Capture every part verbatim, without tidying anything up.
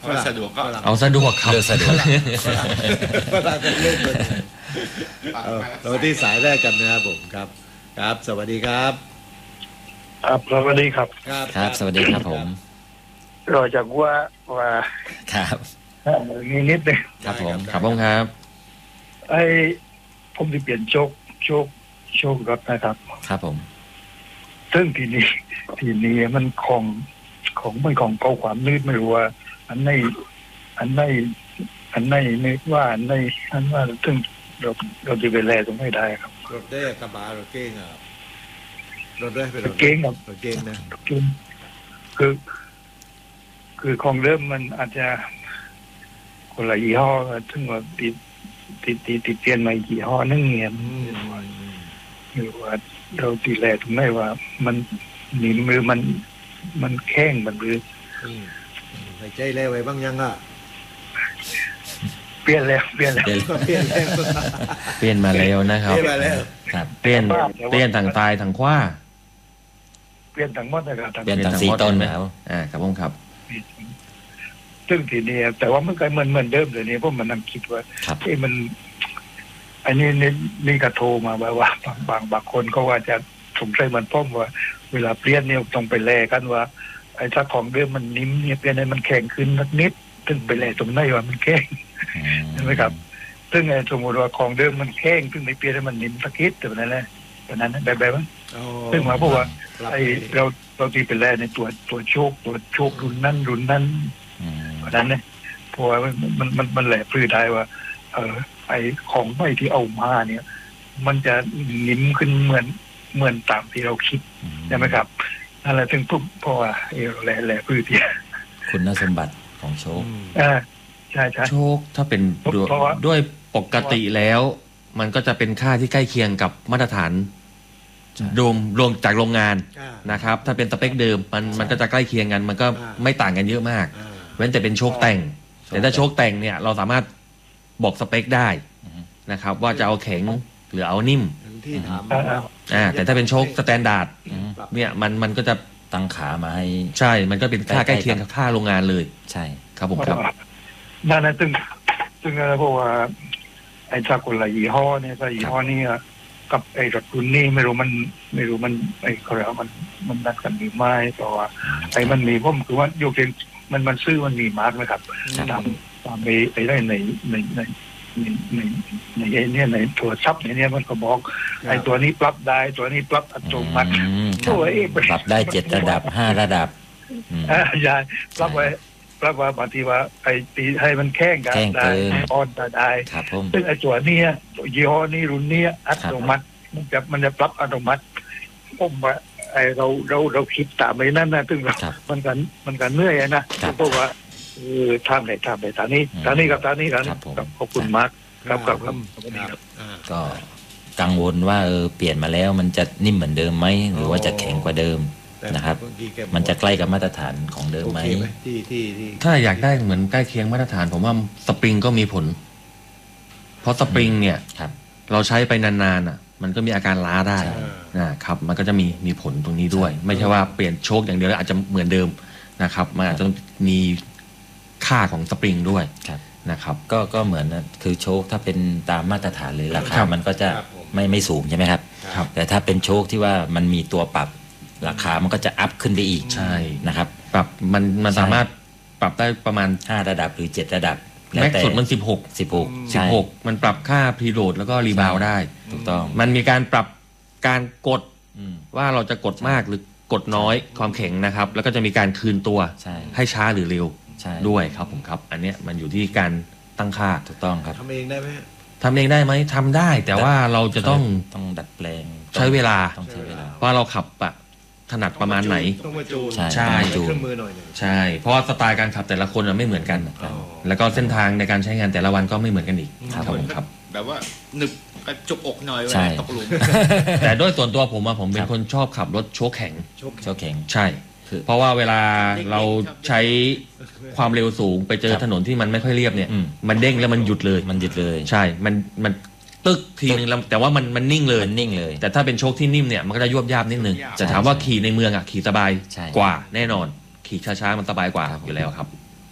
สะดวกก็เอาสะดวกครับเลือกสะดวกก็เราจะเลือกเลยเราที่สายแรกกันนะครับผมครับครับสวัสดีครับครับสวัสดีครับครับสวัสดีครับผมรอจากว่าว่าครับมีนิดนึงครับผมครับผมครับไอ้ผมจะเปลี่ยนโชคโชคโชครถนะครับครับผมซึ่งทีนี้ทีนี้มันของของมันของเก่าความนืดไม่รู้ว่าอันไหนอันไหนอันไหนนึกว่าอันไหนอันว่าซึ่งเราเราจะไปแลตรงไม่ได้ครับรถได้กระบะรถเก่งอ่ะรถได้เป็นรถเก่งครับรถเก่งนะคือคือของเริ่มมันอาจจะคนละยี่ห้อซึ่งว่าติดติดติดติดเปลี่ยนมายี่ห้อนึงเนี่ยหรือว่าเราตีแลตรงไหนว่ามันหนีมือมันมันแข้งมันมือหายใจแรงไว้บ้างยังอ่ะเปลี่ยนแล้วเปลี่ยนแล้วเปลี่ยนแล้วเปลี่ยนมาแล้วนะครับเปลี่ยนมาแล้วครับเปลี่ยนเปลี่ยนทางตายทางขวาเปลี่ยนทางมดนะครับเปลี่ยนทางสีต้นแล้วอ่าครับผมครับซึ่งทีนี้แต่ว่าเมื่อไงเหมือนเหมือนเดิมเลยนี่เพราะมันนั่งคิดว่าเอ้มันอันนี้นี่นี่กระโทรมาแบบว่าบางบางบางคนก็ว่าจะสงสัยมันพ่อมว่าเวลาเปลี่ยนเนี่ยต้องไปแลกันว่าไอ้ถ้าของเดิมมันนิ่มเนี่ยเปลี่ยนให้มันแข็งขึ้นนิดนิดซึ่งไปแลตรงไหนว่ามันแข็งใช่ไหมครับซึ่งไอ้สมมติว่าของเดิมมันแข็งซึ่งไปเปลี่ยนให้มันนิ่มสักนิดแต่นั้นแหละแต่นั้นแบบแบบนั้นซึ่งมาเพราะว่าไอ้เราเราตีไปแลในตัวตัวโชคตัวโชครุ่นนั้นรุ่นนั้นเพราะนั้นเนี่ยเพราะว่ามันมันมันแหละพื้นได้ว่าเออไอ้ของใหม่ที่เอามาเนี่ยมันจะนิ่มขึ้นเหมือนเหมือนตามที่เราคิดใช่ไหมครับอะไรถึงปุ๊บเพราะว่าเออแหละแหละพื้นที่คุณสมบัติของโชคอ่าใช่ใช่โชคถ้าเป็นด้วยปกติแล้วมันก็จะเป็นค่าที่ใกล้เคียงกับมาตรฐานรวมรวมจากโรงงานนะครับถ้าเป็นสเปคเดิมมันมันก็จะใกล้เคียงกันมันก็ไม่ต่างกันเยอะมากเว้นแต่เป็นโชคแต่งแต่ถ้าโชคแต่งเนี่ยเราสามารถบอกสเปคได้นะครับว่าจะเอาแข็งหรือเอานิ่มอ่าแต่ถ้าเป็นโชคสแตนดาร์ดเนี่ยมันมันก็จะตั้งขามาให้ใช่มันก็เป็นค่าใกล้เคียงกับค่าโรงงานเลยใช่ครับผมครับนั่นนะซึ่งซึ่งอะไรเพราะว่าไอ้จากคนละยี่ห้อเนี่ยถ้ายี่ห้อนี้กับไอ้รถรุ่นนี้ไม่รู้มันไม่รู้มันไอ้เขาเรียกมันมันนัดกันหรือไม่เพราะว่าไอ้มันมีผมคือว่าโยกเองมันมันซื้อมันมีมาร์กนะครับตามตามไปไปได้ในในในในในในเนี่ยในตัวซับเนี่ยมันก็บอกไอ้ตัวนี้ปรับได้ตัวนี้ปรับอัตโนมัติตัวเองปรับได้เจ็ดระดับห้าระดับอ่าใช่ปรับไว้ปรับว่าบางทีว่าไอ้ตีให้มันแข้งกันได้อ่อนได้ซึ่งไอ้ตัวนี้ยี่ห้อนี้รุ่นนี้อัตโนมัติมันจะมันจะปรับอัตโนมัติผมว่าไอ้เราเราเราคิดตามไปนั่นนะซึ่งมันกันมันกันเหนื่อยนะเพราะว่าเออทำไหนทำไหนตอนนี้ตอนนี้กับตอนนี้กันขอบคุณมากครับครับครับก็กังวลว่าเออเปลี่ยนมาแล้วมันจะนิ่มเหมือนเดิมไหมหรือว่าจะแข็งกว่าเดิมนะครับมันจะใกล้กับมาตรฐานของเดิมไหมถ้าอยากได้เหมือนใกล้เคียงมาตรฐานผมว่าสปริงก็มีผลเพราะสปริงเนี่ยเราใช้ไปนานๆอ่ะมันก็มีอาการล้าได้นะครับมันก็จะมีมีผลตรงนี้ด้วยไม่ใช่ว่าเปลี่ยนโชคอย่างเดียวแล้วอาจจะเหมือนเดิมนะครับมันอาจจะมีค่าของสปริงด้วยนะครับก็ก็เหมือนคือโชคถ้าเป็นตามมาตรฐานเลยราคามันก็จะไม่ไม่สูงใช่ไหมครับแต่ถ้าเป็นโชคที่ว่ามันมีตัวปรับราคามันก็จะอัพขึ้นไปอีกใช่นะครับปรับมันมันสามารถปรับได้ประมาณห้าระดับหรือเจ็ดระดับแม็กซ์สุดมันสิบหกสิบหกสิบหกมันปรับค่าพรีโหลดแล้วก็รีบาวได้ถูกต้องมันมีการปรับการกดว่าเราจะกดมากหรือกดน้อยความแข็งนะครับแล้วก็จะมีการคืนตัวให้ช้าหรือเร็วด้วยครับผมครับอันนี้มันอยู่ที่การตั้งค่าถูกต้องครับทำเองได้ไหมทำเองได้ไหมทำได้แต่ว่าเราจะต้องต้องดัดแปลงใช้เวลาต้องใช้เวลาเพราะเราขับอะถนัดประมาณไหนต้องมาจูนใช่เครื่องมือหน่อยใช่เพราะสไตล์การขับแต่ละคนไม่เหมือนกันแล้วก็เส้นทางในการใช้งานแต่ละวันก็ไม่เหมือนกันอีกครับผมครับแบบว่าหนึบกระจุกอกหน่อยเวลาตกหลุมแต่ด้วยส่วนตัวผมอะผมเป็นคนชอบขับรถโชคแข็งโชคแข็งใช่เพราะว่าเวลาเราใช้ความเร็วสูงไปเจอถนนที่มันไม่ค่อยเรียบเนี่ยมันเด้งแล้วมันหยุดเลยมันหยุดเลยใช่มันมันตึกทีนึงแล้วแต่ว่ามันมันนิ่งเลยนิ่งเลยแต่ถ้าเป็นโชคที่นิ่มเนี่ยมันก็จะยวบยาบนิดนึงแต่ถามว่าขี่ในเมืองอ่ะขี่สบายกว่าแน่นอนขี่ช้าๆมันสบายกว่าอยู่แล้วครับ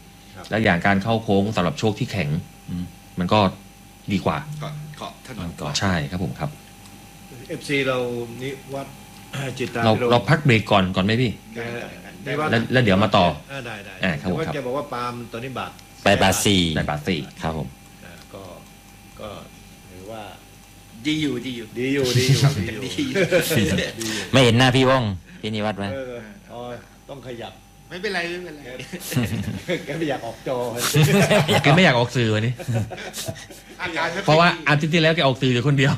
และอย่างการเข้าโค้งสำหรับโชคที่แข็งมันก็ดีกว่าเกาะเกาะถนนก่อนใช่ครับผมครับเอฟ ซี เรานี่วัดจิตตาเราเราพักเบรกก่อนก่อนไหมพี่แล้วแล้วเดี๋ยวมาต่อได้ได้ครับผมครับแกบอกว่าปาล์มตอนนี้บาทไปบาทสี่ไปบาทสี่ครับผมก็ก็ถือว่าดีอยู่ดีอยู่ดีอยู่ดีอยู่ดีอยู่ไม่เห็นหน้าพี่ว่องพี่นิวัฒน์ไหมอ๋อต้องขยับไม่เป็นไรไม่เป็นไรแกไม่อยากออกจอแกไม่อยากออกสื่อวันนี้เพราะว่าอาทิตย์ที่แล้วแกออกสื่ออยู่คนเดียว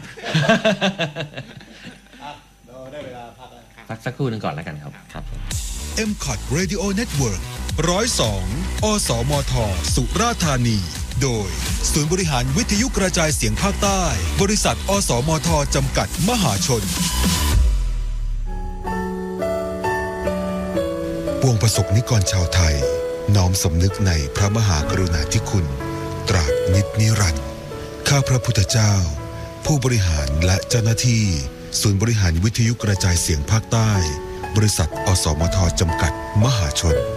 เราได้เวลาพักแล้วพักสักครู่หนึ่งก่อนแล้วกันครับครับเอ็ม คอท Radio Network หนึ่งศูนย์สอง อสมท สุราษฎร์ธานีโดยศูนย์บริหารวิทยุกระจายเสียงภาคใต้บริษัทอสมทจำกัดมหาชนปวงประสบนิกรชาวไทยน้อมสำนึกในพระมหากรุณาธิคุณตราบนิจนิรันดร์ข้าพระพุทธเจ้าผู้บริหารและเจ้าหน้าที่ศูนย์บริหารวิทยุกระจายเสียงภาคใต้บริษัทอสมทจำกัดมหาชน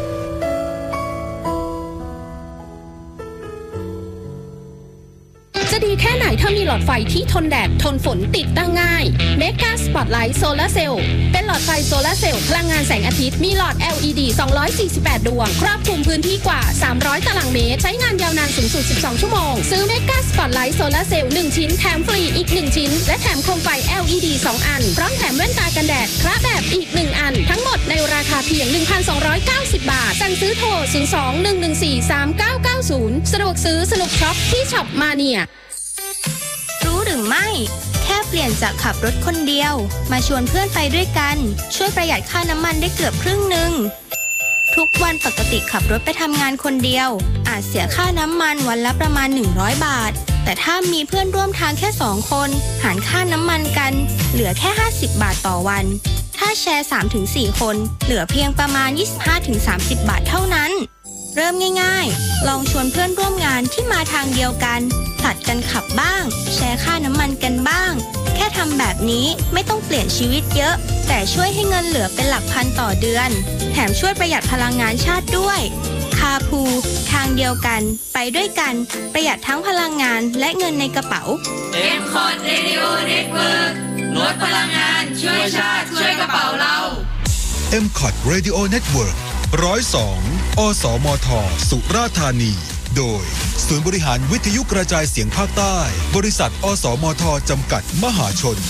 จะดีแค่ไหนถ้ามีหลอดไฟที่ทนแดดทนฝนติดตั้งง่าย Mega Spotlight Solar Cell เป็นหลอดไฟโซลาร์เซลล์พลังงานแสงอาทิตย์มีหลอด แอล อี ดี สองร้อยสี่สิบแปด ดวงครอบคลุมพื้นที่กว่าสามร้อยตารางเมตรใช้งานยาวนานสูงสุดสิบสองชั่วโมงซื้อ Mega Spotlight Solar Cell หนึ่งชิ้นแถมฟรีอีกหนึ่งชิ้นและแถมโคมไฟ แอล อี ดี สองอันพร้อมแถมแว่นตากันแดดคละแบบอีกหนึ่งอันทั้งหมดในราคาเพียง หนึ่งพันสองร้อยเก้าสิบ บาทสั่งซื้อโทรศูนย์ สอง หนึ่ง หนึ่ง สี่ สาม เก้า เก้า ศูนย์สะดวกซื้อสนุกช็อปที่ช็อปมาเนียรู้หรือไม่แค่เปลี่ยนจากขับรถคนเดียวมาชวนเพื่อนไปด้วยกันช่วยประหยัดค่าน้ำมันได้เกือบครึ่งหนึ่งทุกวันปกติขับรถไปทำงานคนเดียวอาจเสียค่าน้ำมันวันละประมาณหนึ่งร้อยบาทแต่ถ้ามีเพื่อนร่วมทางแค่สองคนหารค่าน้ำมันกันเหลือแค่ห้าสิบบาทต่อวันถ้าแชร์ สามถึงสี่ คนเหลือเพียงประมาณ ยี่สิบห้าถึงสามสิบ บาทเท่านั้นเริ่มง่ายๆลองชวนเพื่อนร่วมงานที่มาทางเดียวกันผลัดกันขับบ้างแชร์ค่าน้ำมันกันบ้างแค่ทำแบบนี้ไม่ต้องเปลี่ยนชีวิตเยอะแต่ช่วยให้เงินเหลือเป็นหลักพันต่อเดือนแถมช่วยประหยัดพลังงานชาติด้วยคาพูทางเดียวกันไปด้วยกันประหยัดทั้งพลังงานและเงินในกระเป๋าเอ็ม คอท Radio Network ลดพลังงานช่วยชาติช่วยกระเป๋าเราเอ็ม คอท Radio Network หนึ่งศูนย์สอง อสมท สุราษฎร์ธานีโดยศูนย์บริหารวิทยุกระจายเสียงภาคใต้บริษัทอสมทจำกัดมหาชน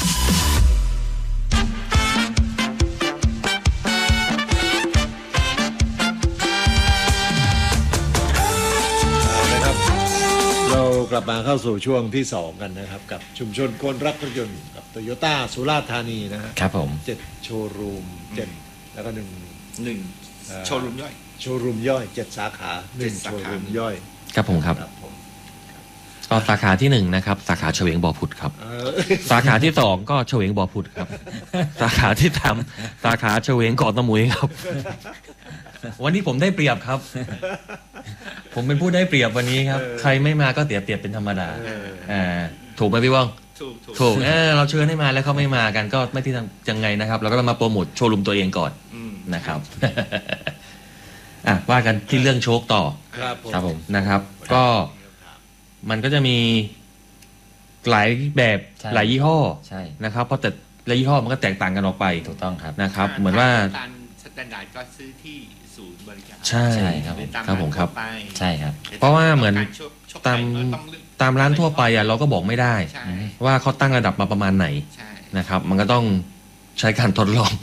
นะครับเรากลับมาเข้าสู่ช่วงที่สองกันนะครับกับชุมชนคนรักรถยนต์กับโตโยต้าสุราษฎร์ธานีนะฮะครับผมเจ็ดโชว์รูมเจ็ดแล้วก็หนึ่งหนึ่งโชว์รูมย่อยโชว์รูมย่อยเจ็ดสาขาหนึ่งโชว์รูมย่อยครับผมครับก็สาขาที่หนึ่งนะครับสาขาเฉวงบ่อผุดครับสาขาที่สองก็เฉวงบ่อผุดครับสาขาที่สามสาขาเฉวงเกาะตะมุยครับวันนี้ผมได้เปรียบครับผมเป็นผู้ได้เปรียบวันนี้ครับใครไม่มาก็เสียเปรียบเป็นธรรมดาอ่าถูกไหมพี่ว่องถูกถูกเออเราเชิญให้มาแล้วเขาไม่มากันก็ไม่ที่ยังไงนะครับเราก็มาโปรโมทโชว์รูมตัวเองก่อนนะครับอ่ะว่ากันที่เรื่องโชคต่อครับผมนะครับก็มันก็จะมีหลายแบบหลายยี่ห้อนะครับเพราะแต่ละยี่ห้อมันก็แตกต่างกันออกไปถูกต้องครับนะครับเหมือนว่าการสแตนดาร์ดก็ซื้อที่ศูนย์บริการใช่ครับครับผมครับใช่ครับเพราะว่าเหมือนตามตามร้านทั่วไปอ่ะเราก็บอกไม่ได้ว่าเขาตั้งระดับมาประมาณไหนนะครับมันก็ต้องใช้การทดลอง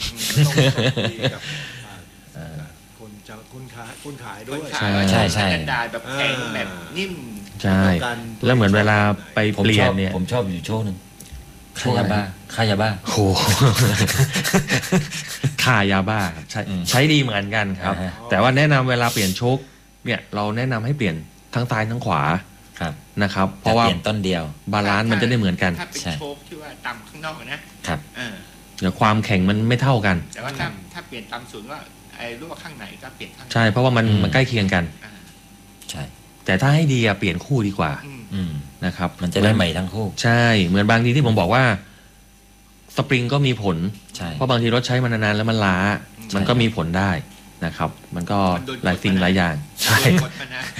คนจะคนขายคนขายด้วยใช่ใช่ใช่แบบแข็งแบบนิ่มใช่แล้วเหมือนเวลาไปเปลี่ยนเนี่ยผมชอบอยู่โชว์นึงค่ายาบ้าค่ายาบ้าโอ้ค่ายาบ้าใช้ใช้ดีเหมือนกันครับแต่ว่าแนะนำเวลาเปลี่ยนโชคเนี่ยเราแนะนำให้เปลี่ยนทั้งซ้ายทั้งขวานะครับเพราะว่าเปลี่ยนต้นเดียวบาลานซ์มันจะได้เหมือนกันถ้าเป็นโชคที่ว่าต่ำข้างนอกนะครับเดี๋ยวความแข็งมันไม่เท่ากันแต่ว่าถ้าถ้าเปลี่ยนต่ำศูนย์ว่าไอ้รั่วข้างไหนก็เปลี่ยนข้างใช่เพราะว่ามันมันใกล้เคียงกันใช่แต่ถ้าให้ดีอะเปลี่ยนคู่ดีกว่านะครับมันจะได้ใหม่ทั้งคู่ใช่เหมือนบางทีที่ผมบอกว่าสปริงก็มีผลเพราะบางทีรถใช้มานานๆแล้วมันล้ามันก็มีผลได้นะครับ มันก็มันโดนกดหลายสิ่งมานะหลายอย่างใช่กดมานะ